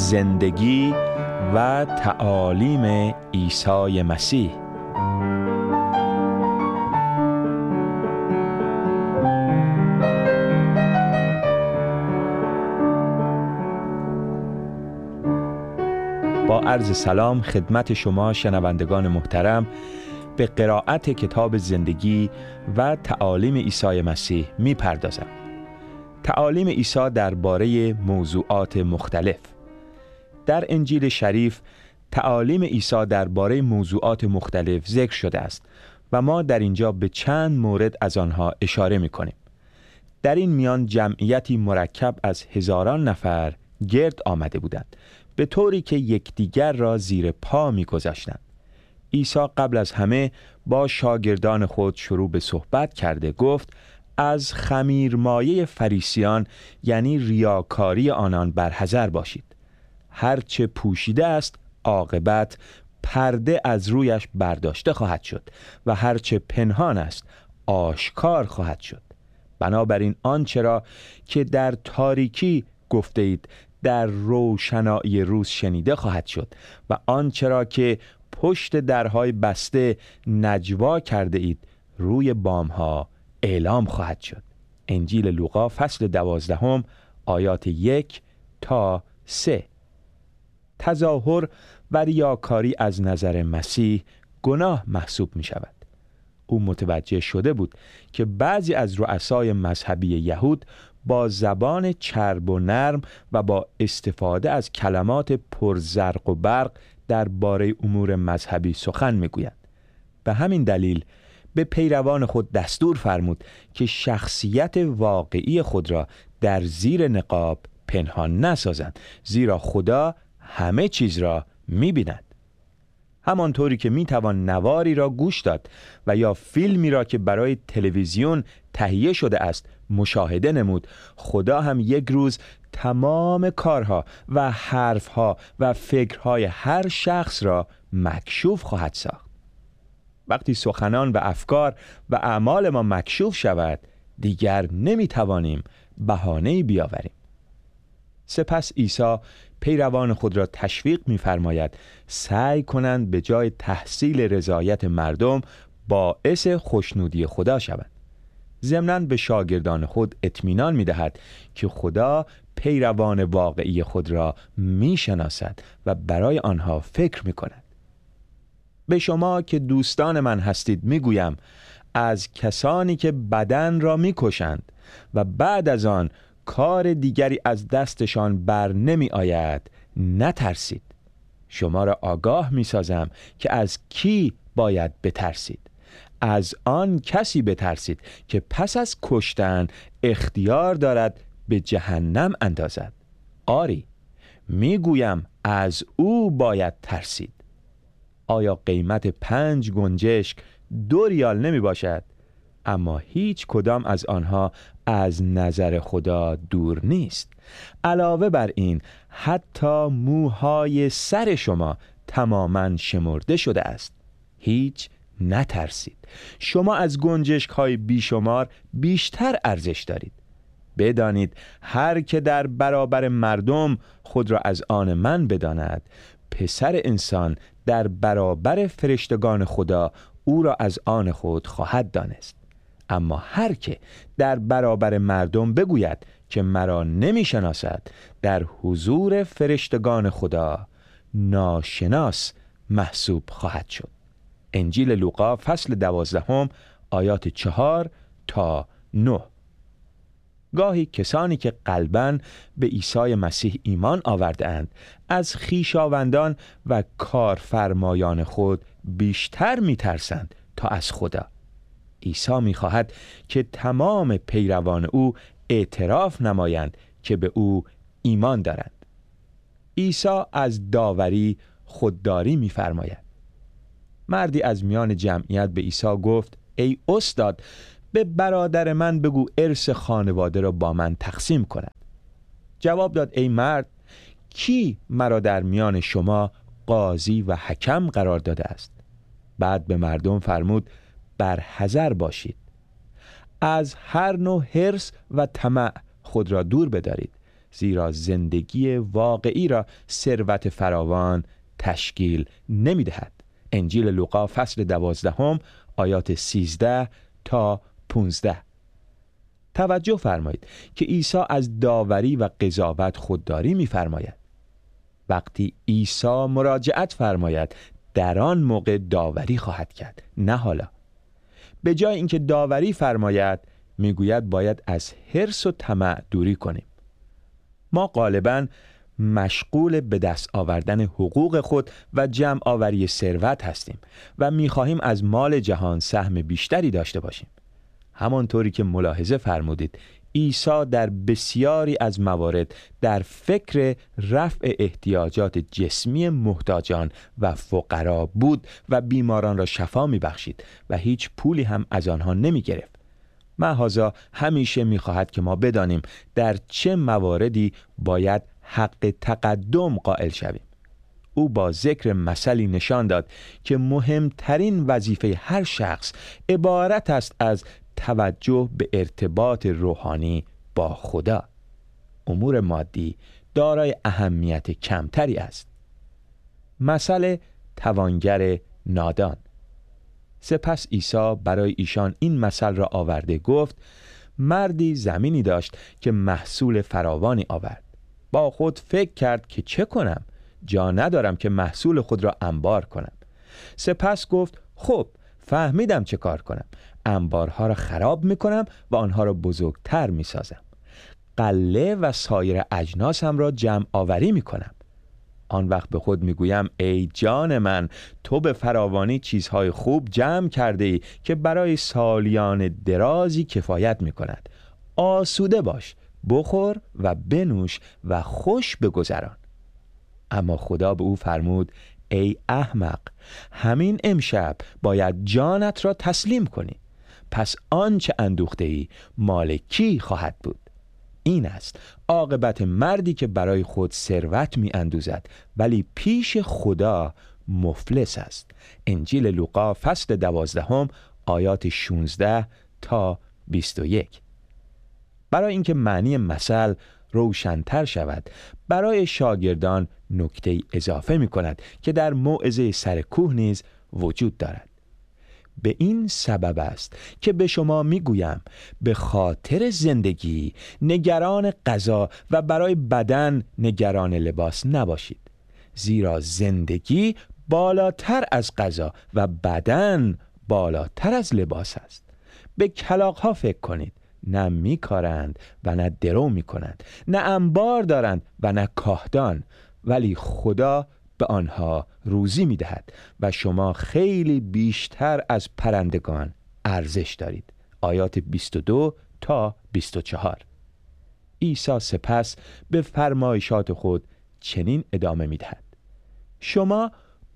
زندگی و تعالیم عیسی مسیح. با عرض سلام خدمت شما شنوندگان محترم، به قرائت کتاب زندگی و تعالیم عیسی مسیح می پردازم. تعالیم عیسی درباره موضوعات مختلف. در انجیل شریف تعالیم عیسی درباره موضوعات مختلف ذکر شده است و ما در اینجا به چند مورد از آنها اشاره می کنیم. در این میان جمعیتی مرکب از هزاران نفر گرد آمده بودند، به طوری که یکدیگر را زیر پا می گذاشتند. عیسی قبل از همه با شاگردان خود شروع به صحبت کرده گفت: از خمیرمایه فریسیان یعنی ریاکاری آنان برحذر باشید. هرچه پوشیده است عاقبت پرده از رویش برداشته خواهد شد و هرچه پنهان است آشکار خواهد شد. بنابراین آنچه را که در تاریکی گفته اید در روشنایی روز شنیده خواهد شد و آنچه را که پشت درهای بسته نجوا کرده اید روی بامها اعلام خواهد شد. انجیل لوقا فصل 12 آیات 1 تا 3. تظاهر و ریاکاری از نظر مسیح گناه محسوب می شود. او متوجه شده بود که بعضی از رؤسای مذهبی یهود با زبان چرب و نرم و با استفاده از کلمات پرزرق و برق درباره امور مذهبی سخن میگویند. به همین دلیل به پیروان خود دستور فرمود که شخصیت واقعی خود را در زیر نقاب پنهان نسازند، زیرا خدا همه چیز را می‌بیند. همانطوری که میتوان نواری را گوش داد و یا فیلمی را که برای تلویزیون تهیه شده است مشاهده نمود، خدا هم یک روز تمام کارها و حرفها و فکرهای هر شخص را مکشوف خواهد ساخت. وقتی سخنان و افکار و اعمال ما مکشوف شود، دیگر نمیتوانیم بهانه‌ای بیاوریم. سپس عیسی پیروان خود را تشویق می‌فرماید سعی کنند به جای تحصیل رضایت مردم باعث خوشنودی خدا شوند. ضمناً به شاگردان خود اطمینان می‌دهد که خدا پیروان واقعی خود را می‌شناسد و برای آنها فکر می‌کند. به شما که دوستان من هستید می‌گویم از کسانی که بدن را می‌کشند و بعد از آن کار دیگری از دستشان بر نمی آید نترسید. شما را آگاه می سازم که از کی باید بترسید. از آن کسی بترسید که پس از کشتن اختیار دارد به جهنم اندازد. آری، می گویم از او باید ترسید. آیا قیمت 5 گنجشک 2 ریال نمی باشد؟ اما هیچ کدام از آنها از نظر خدا دور نیست. علاوه بر این حتی موهای سر شما تماماً شمرده شده است. هیچ نترسید. شما از گنجشک های بیشمار بیشتر ارزش دارید. بدانید هر که در برابر مردم خود را از آن من بداند، پسر انسان در برابر فرشتگان خدا او را از آن خود خواهد دانست. اما هر که در برابر مردم بگوید که مرا نمی شناسد، در حضور فرشتگان خدا ناشناس محسوب خواهد شد. انجیل لوقا فصل 12 آیات 4 تا 9. گاهی کسانی که قلباً به عیسی مسیح ایمان آورده اند از خویشاوندان و کارفرمایان خود بیشتر می ترسند تا از خدا. عیسی می‌خواهد که تمام پیروان او اعتراف نمایند که به او ایمان دارند. عیسی از داوری خودداری می‌فرماید. مردی از میان جمعیت به عیسی گفت: ای استاد، به برادر من بگو ارث خانواده را با من تقسیم کند. جواب داد: ای مرد، کی مرا در میان شما قاضی و حکم قرار داده است؟ بعد به مردم فرمود: برحذر باشید. از هر نوع حرص و طمع خود را دور بدارید، زیرا زندگی واقعی را ثروت فراوان تشکیل نمی دهد. انجیل لوقا فصل 12 آیات 13 تا 15. توجه فرمایید که عیسی از داوری و قضاوت خودداری می فرماید. وقتی عیسی مراجعت فرماید در آن موقع داوری خواهد کرد، نه حالا. به جای اینکه داوری فرماید میگوید باید از حرص و طمع دوری کنیم. ما غالباً مشغول به دست آوردن حقوق خود و جمع آوری ثروت هستیم و میخواهیم از مال جهان سهم بیشتری داشته باشیم. همانطوری که ملاحظه فرمودید، عیسی در بسیاری از موارد در فکر رفع احتیاجات جسمی محتاجان و فقرا بود و بیماران را شفا میبخشید و هیچ پولی هم از آنها نمی گرفت. محضا همیشه میخواهد که ما بدانیم در چه مواردی باید حق تقدم قائل شویم. او با ذکر مثلی نشان داد که مهمترین وظیفه هر شخص عبارت است از توجه به ارتباط روحانی با خدا. امور مادی دارای اهمیت کمتری است. مثل توانگر نادان. سپس عیسی برای ایشان این مثل را آورده گفت: مردی زمینی داشت که محصول فراوانی آورد. با خود فکر کرد که چه کنم؟ جا ندارم که محصول خود را انبار کنم. سپس گفت: خب فهمیدم چه کار کنم. انبارها را خراب میکنم و آنها را بزرگتر میسازم. غله و سایر اجناسم را جمع آوری میکنم. آن وقت به خود میگویم: ای جان من، تو به فراوانی چیزهای خوب جمع کرده ای که برای سالیان درازی کفایت میکند. آسوده باش، بخور و بنوش و خوش بگذران. اما خدا به او فرمود: ای احمق، همین امشب باید جانت را تسلیم کنی. پس آنچه اندوخته ای مال کی خواهد بود؟ این است عاقبت مردی که برای خود ثروت می اندوزد ولی پیش خدا مفلس است. انجیل لوقا فصل 12 آیات 16 تا 21. برای اینکه معنی مثل روشن‌تر شود، برای شاگردان نکته اضافه می کند که در موعظه سر کوه نیز وجود دارد. به این سبب است که به شما میگویم به خاطر زندگی نگران غذا و برای بدن نگران لباس نباشید، زیرا زندگی بالاتر از غذا و بدن بالاتر از لباس است. به کلاغ‌ها فکر کنید، نه میکارند و نه درو میکنند، نه انبار دارند و نه کاهدان، ولی خدا به آنها روزی میدهد و شما خیلی بیشتر از پرندگان ارزش دارید. آیات 22 تا 24. عیسی سپس به فرمایشات خود چنین ادامه میدهد: شما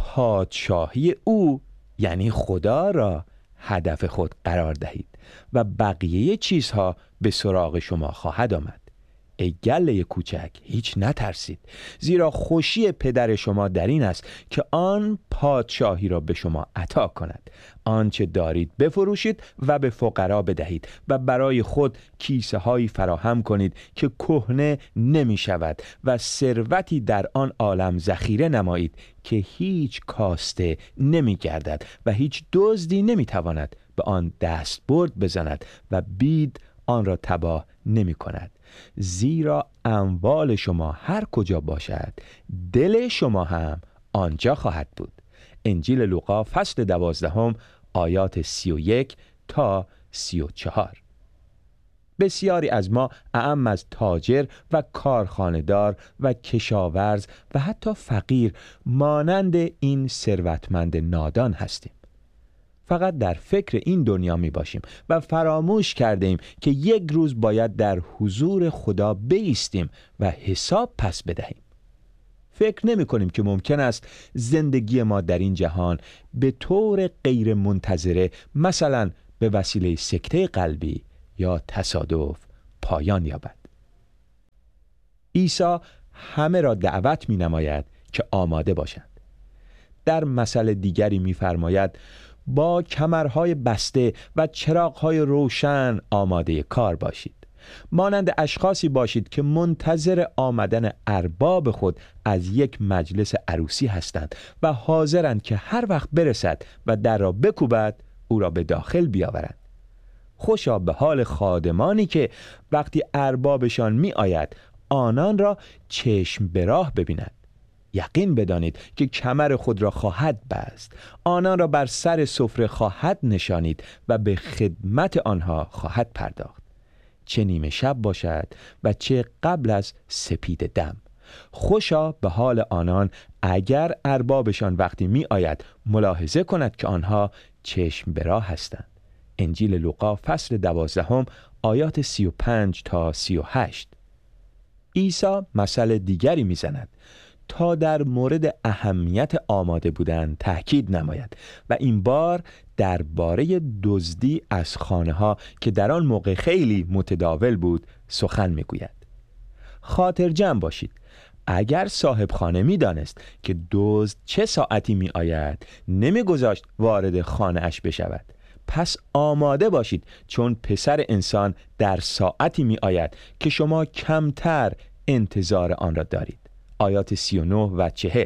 پادشاهی او یعنی خدا را هدف خود قرار دهید و بقیه چیزها به سراغ شما خواهد آمد. ای گله کوچک، هیچ نترسید، زیرا خوشی پدر شما در این است که آن پادشاهی را به شما عطا کند. آنچه دارید بفروشید و به فقرا بدهید و برای خود کیسه هایی فراهم کنید که کهنه نمی شود و ثروتی در آن عالم ذخیره نمایید که هیچ کاسته نمی گردد و هیچ دزدی نمی تواند به آن دستبرد بزند و بید آن را تباه نمی کند. زیرا اموال شما هر کجا باشد، دل شما هم آنجا خواهد بود. انجیل لوقا فصل 12 آیات 31 تا 34. بسیاری از ما اعم از تاجر و کارخانه‌دار و کشاورز و حتی فقیر مانند این ثروتمند نادان هستیم. فقط در فکر این دنیا می باشیم و فراموش کرده ایم که یک روز باید در حضور خدا بایستیم و حساب پس بدهیم. فکر نمی کنیم که ممکن است زندگی ما در این جهان به طور غیر منتظره، مثلا به وسیله سکته قلبی یا تصادف، پایان یابد. عیسی همه را دعوت می نماید که آماده باشند. در مثل دیگری می فرماید: با کمرهای بسته و چراغهای روشن آماده کار باشید. مانند اشخاصی باشید که منتظر آمدن ارباب خود از یک مجلس عروسی هستند و حاضرند که هر وقت برسد و در را بکوبد او را به داخل بیاورند. خوشا به حال خادمانی که وقتی اربابشان می آید آنان را چشم به راه ببیند. یقین بدانید که کمر خود را خواهد بست، آنان را بر سر سفره خواهد نشانید و به خدمت آنها خواهد پرداخت، چه نیمه شب باشد و چه قبل از سپید دم. خوشا به حال آنان اگر اربابشان وقتی می آید ملاحظه کند که آنها چشم به راه هستند. انجیل لوقا فصل 12 آیات 35 تا 38. عیسی مثل دیگری میزند تا در مورد اهمیت آماده بودن تأکید نماید و این بار درباره دزدی از خانه‌ها که در آن موقع خیلی متداول بود سخن میگوید. خاطر جمع باشید، اگر صاحب خانه میدانست که دزد چه ساعتی می آید نمیگذاشت وارد خانه اش بشود. پس آماده باشید، چون پسر انسان در ساعتی می آید که شما کمتر انتظار آن را دارید. آیات 39 و 40.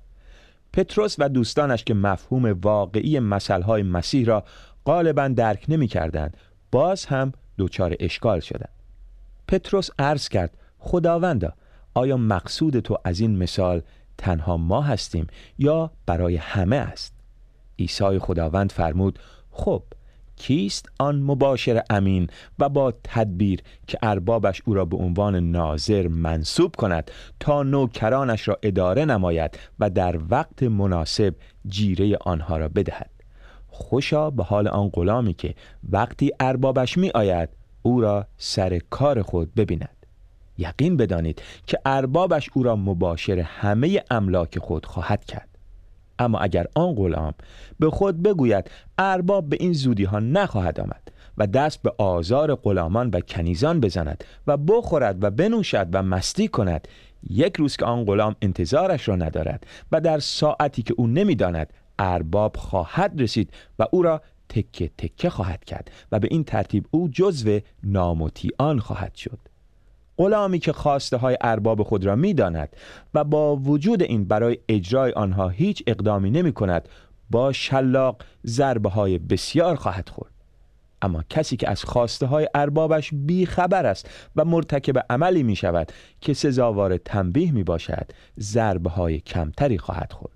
پتروس و دوستانش که مفهوم واقعی مثلهای مسیح را غالباً درک نمی کردند باز هم دچار اشکال شدند. پتروس عرض کرد: خداوندا، آیا مقصود تو از این مثال تنها ما هستیم یا برای همه است؟ عیسی خداوند فرمود: خب کیست آن مباشر امین و با تدبیر که اربابش او را به عنوان ناظر منصوب کند تا نوکرانش را اداره نماید و در وقت مناسب جیره آنها را بدهد. خوشا به حال آن غلامی که وقتی اربابش می آید او را سر کار خود ببیند. یقین بدانید که اربابش او را مباشر همه املاک خود خواهد کرد. اما اگر آن غلام به خود بگوید ارباب به این زودی ها نخواهد آمد و دست به آزار غلامان و کنیزان بزند و بخورد و بنوشد و مستی کند، یک روز که آن غلام انتظارش را ندارد و در ساعتی که او نمیداند ارباب خواهد رسید و او را تکه تکه خواهد کرد و به این ترتیب او جزو نامطیعان خواهد شد. غلامی که خواسته های ارباب خود را می داند و با وجود این برای اجرای آنها هیچ اقدامی نمی کند، با شلاق ضربه های بسیار خواهد خورد. اما کسی که از خواسته های اربابش بی خبر است و مرتکب عملی می شود که سزاوار تنبیه می باشد، ضربه های کمتری خواهد خورد.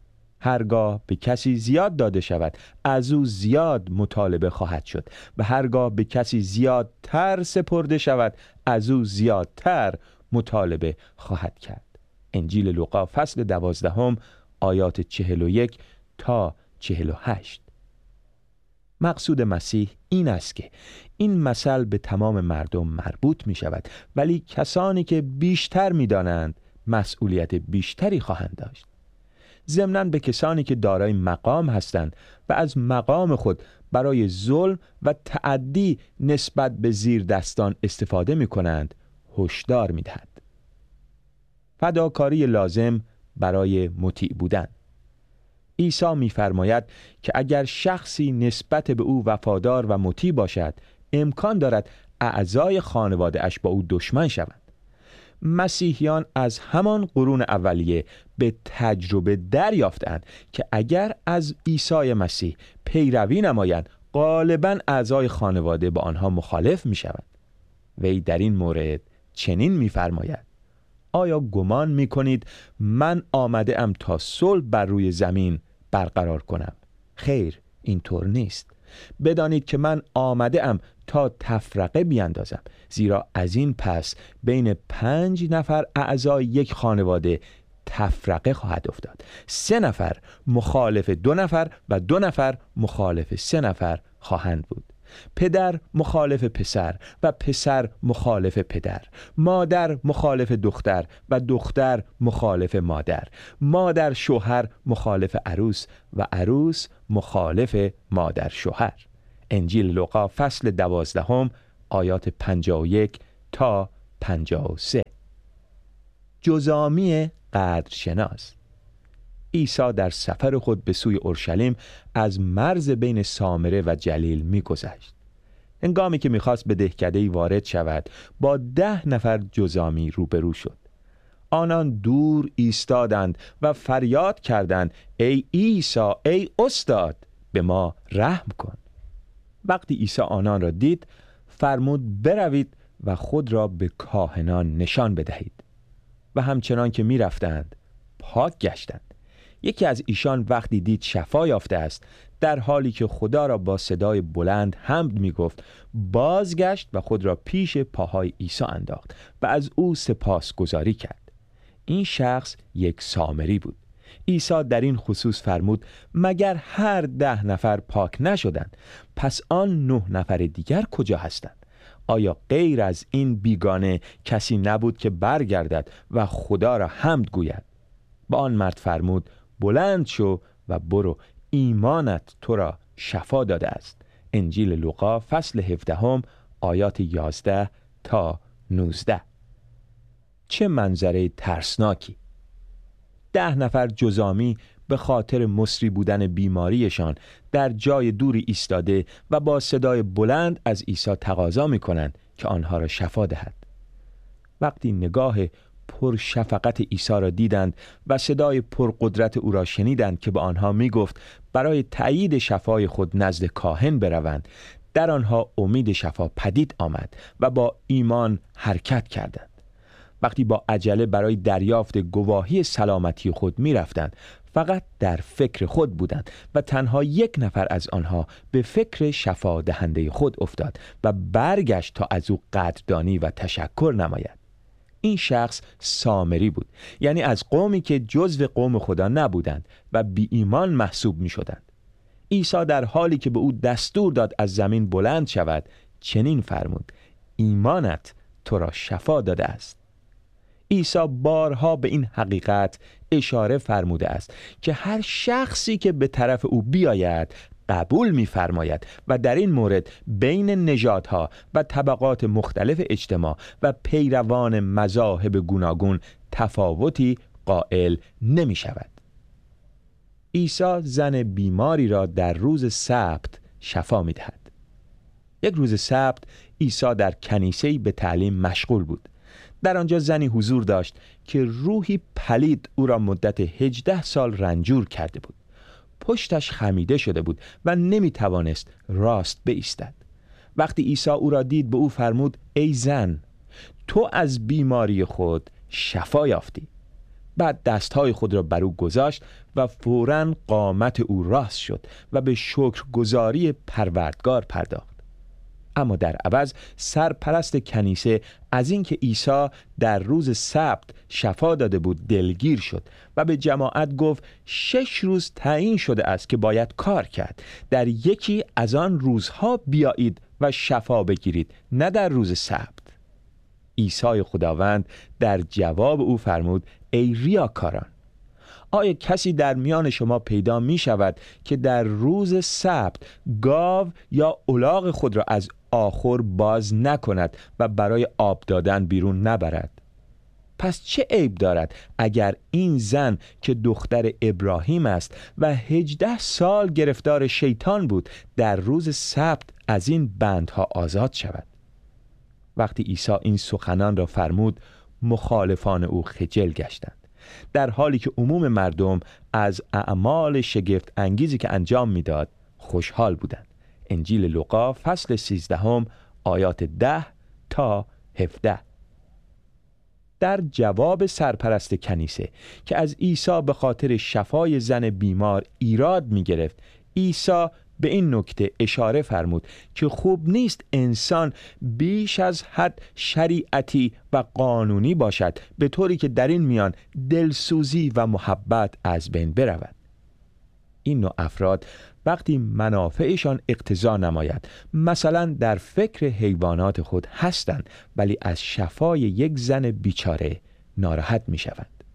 هرگاه به کسی زیاد داده شود از او زیاد مطالبه خواهد شد و هرگاه به کسی زیادتر سپرده شود از او زیادتر مطالبه خواهد کرد. انجیل لوقا فصل 12 آیات 41 تا 48. مقصود مسیح این است که این مثل به تمام مردم مربوط می شود، ولی کسانی که بیشتر می دانند مسئولیت بیشتری خواهند داشت. ضمناً به کسانی که دارای مقام هستند و از مقام خود برای ظلم و تعدی نسبت به زیر دستان استفاده می کنند هشدار می دهد. فداکاری لازم برای مطیع بودن. عیسی می فرماید که اگر شخصی نسبت به او وفادار و مطیع باشد امکان دارد اعضای خانواده اش با او دشمن شوند. مسیحیان از همان قرون اولیه به تجربه دریافتند که اگر از عیسی مسیح پیروی نمایند غالباً اعضای خانواده با آنها مخالف می شوند. وی در این مورد چنین می فرماید: آیا گمان می کنید من آمده ام تا صلح بر روی زمین برقرار کنم؟ خیر، اینطور نیست. بدانید که من آمده ام تا تفرقه بیندازم، زیرا از این پس بین 5 نفر اعضای یک خانواده تفرقه خواهد افتاد. 3 نفر مخالف 2 نفر و 2 نفر مخالف 3 نفر خواهند بود. پدر مخالف پسر و پسر مخالف پدر، مادر مخالف دختر و دختر مخالف مادر، مادر شوهر مخالف عروس و عروس مخالف مادر شوهر. انجیل لوقا فصل 12 آیات 51 تا 53. جزامی قدرشناس. عیسی در سفر خود به سوی اورشلیم از مرز بین سامره و جلیل می‌گذشت. هنگامی که میخواست به دهکده‌ای وارد شود با 10 نفر جذامی روبرو شد. آنان دور ایستادند و فریاد کردند: ای عیسی، ای استاد، به ما رحم کن. وقتی عیسی آنان را دید فرمود بروید و خود را به کاهنان نشان بدهید. و همچنان که می رفتند پاک گشتند. یکی از ایشان وقتی دید شفا یافته است، در حالی که خدا را با صدای بلند حمد می گفت، بازگشت و خود را پیش پاهای عیسی انداخت و از او سپاسگزاری کرد. این شخص یک سامری بود. عیسی در این خصوص فرمود: مگر هر 10 نفر پاک نشدند؟ پس آن 9 نفر دیگر کجا هستند؟ آیا غیر از این بیگانه کسی نبود که برگردد و خدا را حمد گوید؟ با آن مرد فرمود: بلند شو و برو، ایمانت تو را شفا داده است. انجیل لوقا فصل 17 آیات 11 تا 19. چه منظره ترسناکی! 10 نفر جذامی به خاطر مصری بودن بیماریشان در جای دوری ایستاده و با صدای بلند از عیسی تقاضا می‌کنند که آنها را شفا دهد. وقتی نگاه پرشفقت عیسی را دیدند و صدای پرقدرت او را شنیدند که به آنها می‌گفت برای تأیید شفای خود نزد کاهن بروند، در آنها امید شفا پدید آمد و با ایمان حرکت کردند. وقتی با عجله برای دریافت گواهی سلامتی خود می رفتند، فقط در فکر خود بودند و تنها 1 نفر از آنها به فکر شفا دهنده خود افتاد و برگشت تا از او قدردانی و تشکر نماید. این شخص سامری بود، یعنی از قومی که جزو قوم خدا نبودند و بی ایمان محسوب می شدند. عیسی در حالی که به او دستور داد از زمین بلند شود چنین فرمود: ایمانت تو را شفا داده است. عیسی بارها به این حقیقت اشاره فرموده است که هر شخصی که به طرف او بیاید قبول می‌فرماید و در این مورد بین نژادها و طبقات مختلف اجتماع و پیروان مذاهب گوناگون تفاوتی قائل نمی‌شود. عیسی زن بیماری را در روز سبت شفا می‌دهد. یک روز سبت عیسی در کنیسه‌ای به تعلیم مشغول بود. در آنجا زنی حضور داشت که روحی پلید او را مدت 18 سال رنجور کرده بود. پشتش خمیده شده بود و نمیتوانست راست بایستد. وقتی عیسی او را دید به او فرمود: ای زن، تو از بیماری خود شفا یافتی. بعد دستهای خود را بر او گذاشت و فوراً قامت او راست شد و به شکرگزاری پروردگار پرداخت. اما در عوض سرپرست کنیسه از اینکه عیسی در روز سبت شفا داده بود دلگیر شد و به جماعت گفت 6 روز تعیین شده است که باید کار کرد. در یکی از آن روزها بیایید و شفا بگیرید، نه در روز سبت. عیسی خداوند در جواب او فرمود: ای ریاکاران، آیا کسی در میان شما پیدا می شود که در روز سبت گاو یا الاغ خود را از آخر باز نکند و برای آب دادن بیرون نبرد؟ پس چه عیب دارد اگر این زن که دختر ابراهیم است و 18 سال گرفتار شیطان بود در روز سبت از این بندها آزاد شود؟ وقتی عیسی این سخنان را فرمود مخالفان او خجل گشتند، در حالی که عموم مردم از اعمال شگفت انگیزی که انجام میداد خوشحال بودند. انجیل لوقا فصل 13 آیات 10 تا 17. در جواب سرپرست کنیسه که از عیسی به خاطر شفای زن بیمار ایراد می گرفت، عیسی به این نکته اشاره فرمود که خوب نیست انسان بیش از حد شریعتی و قانونی باشد، به طوری که در این میان دلسوزی و محبت از بین برود. این نوع افراد وقتی منافعشان اقتضا نماید، مثلا در فکر حیوانات خود هستند، ولی از شفای یک زن بیچاره ناراحت می شوند.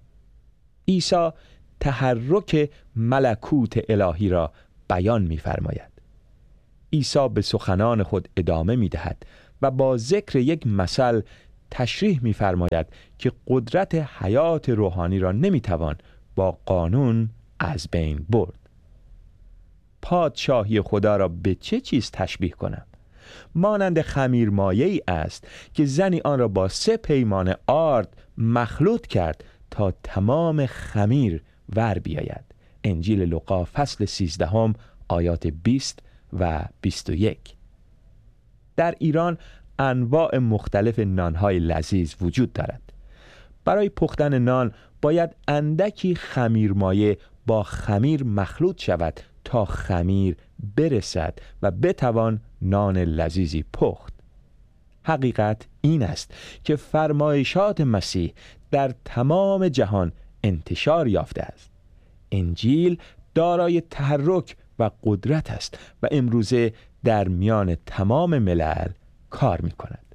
عیسی تحرک ملکوت الهی را بیان می فرماید. عیسی به سخنان خود ادامه می دهد و با ذکر یک مثل تشریح می فرماید که قدرت حیات روحانی را نمی توان با قانون از بین برد. پادشاهی خدا را به چه چیز تشبیه کنم؟ مانند خمیرمایه‌ای است که زنی آن را با 3 پیمانه آرد مخلوط کرد تا تمام خمیر ور بیاید. انجیل لوقا فصل 13 آیات 20 و 21. در ایران انواع مختلف نانهای لذیذ وجود دارد. برای پختن نان باید اندکی خمیرمایه با خمیر مخلوط شود تا خمیر برسد و بتوان نان لذیذی پخت. حقیقت این است که فرمایشات مسیح در تمام جهان انتشار یافته است. انجیل دارای تحرک و قدرت است و امروزه در میان تمام ملل کار می کند.